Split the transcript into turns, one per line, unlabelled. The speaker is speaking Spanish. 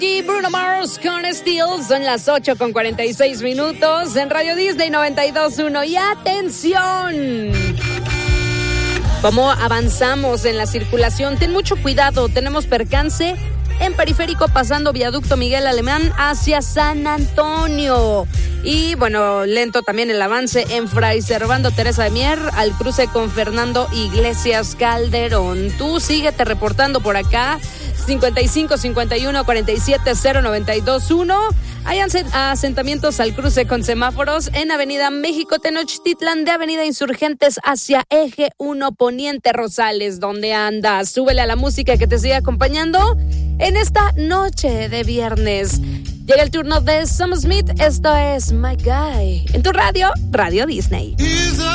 Y Bruno Mars con Steel, son las 8:46 en Radio Disney 92.1. Y atención, ¿cómo avanzamos en la circulación? Ten mucho cuidado, tenemos percance en Periférico pasando Viaducto Miguel Alemán hacia San Antonio. Y bueno, lento también el avance en Fray Servando Teresa de Mier al cruce con Fernando Iglesias Calderón. Tú síguete reportando por acá. 55 51 47 0921. Hay asentamientos al cruce con semáforos en Avenida México Tenochtitlán de Avenida Insurgentes hacia Eje 1 Poniente Rosales. ¿Dónde andas? Súbele a la música que te sigue acompañando en esta noche de viernes. Llega el turno de Sam Smith. Esto es My Guy en tu radio, Radio Disney.